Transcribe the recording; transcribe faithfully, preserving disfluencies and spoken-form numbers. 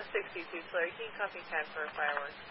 sixty-two clear. Can you copy C A D for fireworks?